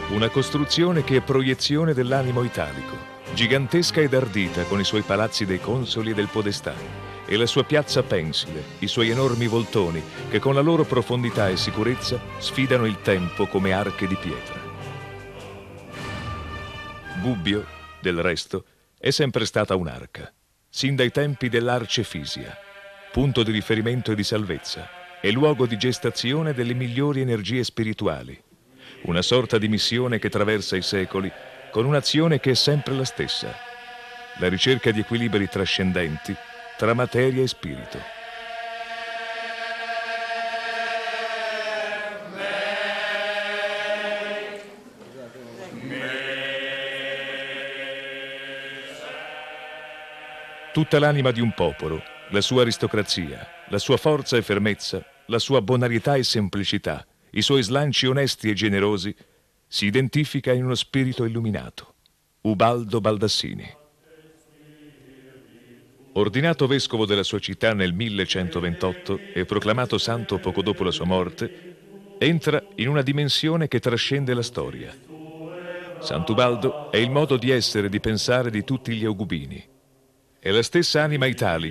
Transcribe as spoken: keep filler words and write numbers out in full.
Una costruzione che è proiezione dell'animo italico, gigantesca ed ardita con i suoi palazzi dei consoli e del podestà, e la sua piazza pensile, i suoi enormi voltoni che con la loro profondità e sicurezza sfidano il tempo come arche di pietra. Gubbio, del resto, è sempre stata un'arca, sin dai tempi dell'Arce Fisia, punto di riferimento e di salvezza, e luogo di gestazione delle migliori energie spirituali, una sorta di missione che attraversa i secoli con un'azione che è sempre la stessa, la ricerca di equilibri trascendenti tra materia e spirito. Tutta l'anima di un popolo, la sua aristocrazia, la sua forza e fermezza, la sua bonarietà e semplicità, i suoi slanci onesti e generosi, si identifica in uno spirito illuminato, Ubaldo Baldassini. Ordinato vescovo della sua città nel millecentoventotto e proclamato santo poco dopo la sua morte, entra in una dimensione che trascende la storia. Sant'Ubaldo è il modo di essere e di pensare di tutti gli eugubini. È la stessa anima italica